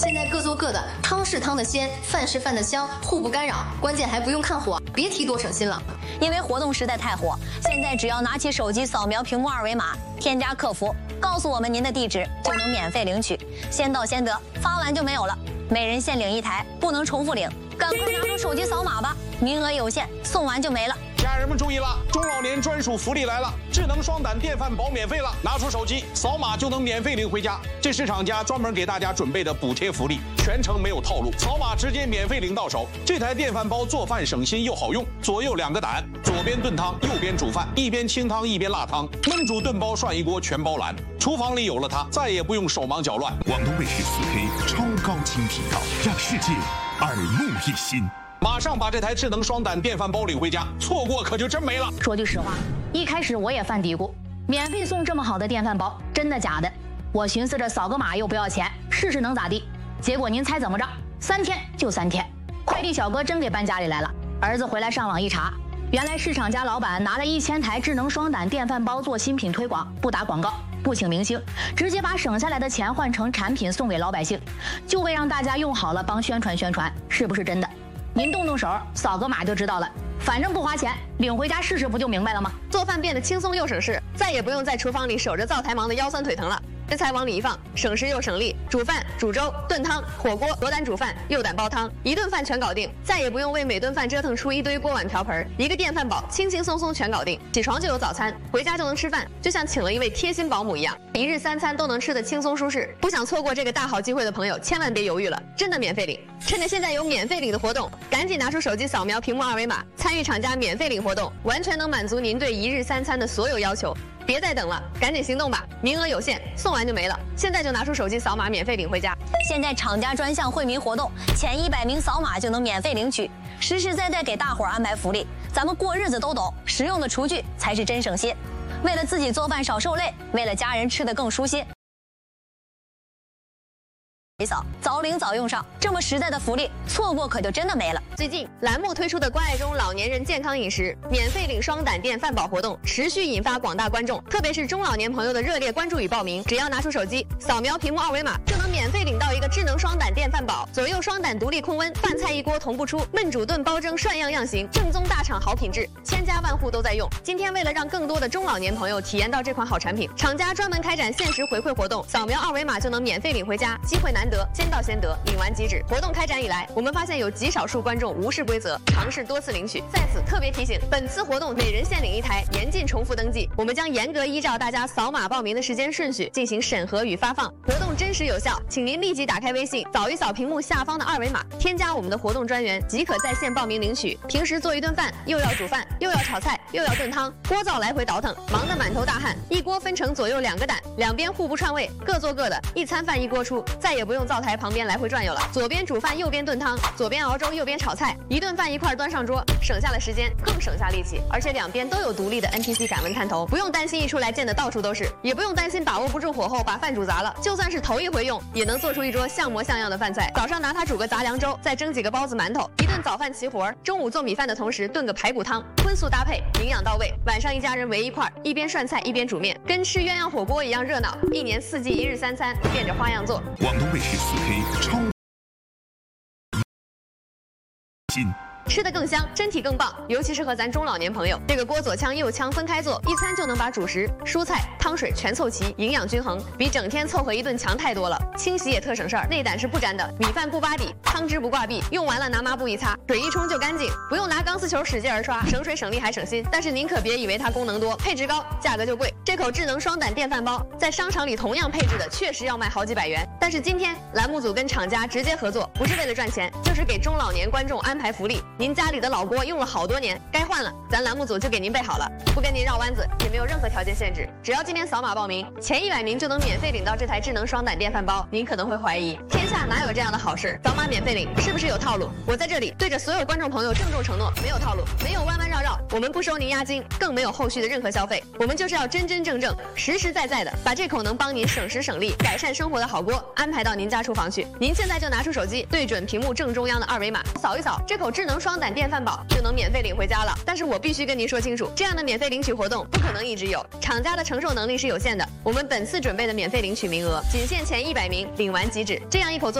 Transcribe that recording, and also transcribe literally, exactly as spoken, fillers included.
现在各做各的，汤是汤的鲜，饭是饭的香，互不干扰，关键还不用看火，别提多省心了。 因为活动实在太火，现在只要拿起手机扫描屏幕二维码，添加客服，告诉我们您的地址，就能免费领取，先到先得，发完就没有了。每人限领一台，不能重复领，赶快拿出手机扫码吧，名额有限，送完就没了。 家人们注意了，中老年专属福利来了，智能双胆电饭煲免费了，拿出手机扫码就能免费领回家。这是厂家专门给大家准备的补贴福利，全程没有套路，扫码直接免费领到手。这台电饭煲做饭省心又好用，左右两个胆，左边炖汤，右边煮饭，一边清汤一边辣汤，焖煮炖煲涮一锅全包揽。厨房里有了它，再也不用手忙脚乱。 广东卫视四 K 超高清频道，让世界耳目一新。 马上把这台智能双胆电饭煲领回家，错过可就真没了。 说句实话，一开始我也犯嘀咕，免费送这么好的电饭煲，真的假的？我寻思着扫个码又不要钱，试试能咋地？结果您猜怎么着？三天就三天，快递小哥真给搬家里来了。儿子回来上网一查，原来市场家老板拿了一千台智能双胆电饭煲做新品推广，不打广告，不请明星，直接把省下来的钱换成产品送给老百姓，就为让大家用好了帮宣传宣传，是不是真的？您动动手，扫个码就知道了。反正不花钱，领回家试试不就明白了吗？ 做饭变得轻松又省事，再也不用在厨房里守着灶台忙得腰酸腿疼了。食材往里一放，省时又省力，煮饭、煮粥、炖汤、火锅、左胆煮饭、右胆煲汤，一顿饭全搞定，再也不用为每顿饭折腾出一堆锅碗瓢盆。一个电饭煲，轻轻松松全搞定，起床就有早餐，回家就能吃饭，就像请了一位贴心保姆一样，一日三餐都能吃得轻松舒适。不想错过这个大好机会的朋友，千万别犹豫了，真的免费领！趁着现在有免费领的活动，赶紧拿出手机扫描屏幕二维码，参与厂家免费领活动，完全能满足您对一日三餐的所有要求。别再等了，赶紧行动吧！名额有限，送完就没了。现在就拿出手机扫码，免费领回家。 现在厂家专项惠民活动，前一百名扫码就能免费领取，实实在在给大伙儿安排福利。咱们过日子都懂，实用的厨具才是真省心。为了自己做饭少受累，为了家人吃得更舒心。扫早领早用上，这么实在的福利，错过可就真的没了。 最近栏目推出的关爱中老年人健康饮食免费领双胆电饭煲活动，持续引发广大观众，特别是中老年朋友的热烈关注与报名。只要拿出手机扫描屏幕二维码，就能免费领到一个智能双胆电饭煲，左右双胆独立控温，饭菜一锅同步出，焖煮炖煲蒸涮样样行，正宗大厂好品质，千家万户都在用。今天为了让更多的中老年朋友体验到这款好产品，厂家专门开展限时回馈活动，扫描二维码就能免费领回家，机会难得，先到先得，领完即止。活动开展以来，我们发现有极少数观众无视规则，尝试多次领取。在此特别提醒，本次活动每人限领一台，严禁重复登记。我们将严格依照大家扫码报名的时间顺序进行审核与发放，活动真实有效，请您立即打开微信，扫一扫屏幕下方的二维码，添加我们的活动专员，即可在线报名领取。平时做一顿饭，又要煮饭，又要炒菜，又要炖汤，锅灶来回倒腾，忙得满头大汗。一锅分成左右两个胆，两边互不串味，各做各的，一餐饭一锅出，再也不用灶台旁边来回转悠了，左边煮饭，右边炖汤，左边熬粥，右边炒菜，一顿饭一块端上桌，省下了时间，更省下力气，而且两边都有独立的 N P C 感温探头，不用担心一出来溅得到处都是，也不用担心把握不住火候把饭煮砸了，就算是头一回用，也能做出一桌像模像样的饭菜。早上拿它煮个杂粮粥，再蒸几个包子馒头，一顿早饭齐活。中午做米饭的同时炖个排骨汤，荤素搭配，营养到位。晚上一家人围一块，一边涮菜一边煮面，跟吃鸳鸯火锅一样热闹。一年四季一日三餐，变着花样做。 广东卫视四 K 超新。 吃得更香，身体更棒，尤其适合咱中老年朋友。这个锅左腔右腔分开做，一餐就能把主食、蔬菜、汤水全凑齐，营养均衡，比整天凑合一顿强太多了。清洗也特省事儿，内胆是不粘的，米饭不扒底，汤汁不挂壁，用完了拿抹布一擦，水一冲就干净，不用拿钢丝球使劲儿刷，省水省力还省心。但是您可别以为它功能多，配置高，价格就贵。这口智能双胆电饭煲在商场里同样配置的，确实要卖好几百元。但是今天栏目组跟厂家直接合作，不是为了赚钱，就是给中老年观众安排福利。您家里的老锅用了好多年，该换了，咱栏目组就给您备好了，不跟您绕弯子，也没有任何条件限制，只要今天扫码报名，前一百名就能免费领到这台智能双胆电饭煲。您可能会怀疑，天下哪有这样的好事？扫码免费领是不是有套路？我在这里对着所有观众朋友郑重承诺，没有套路，没有弯弯绕绕，我们不收您押金，更没有后续的任何消费，我们就是要真真正正、实实在在的把这口能帮您省时省力、改善生活的好锅安排到您家厨房去。您现在就拿出手机，对准屏幕正中央的二维码，扫一扫，这口智能双胆电饭煲就能免费领回家了。但是我必须跟您说清楚，这样的免费领取活动不可能一直有，厂家的承受能力是有限的。我们本次准备的免费领取名额仅限前一百名，领完即止。这样一口做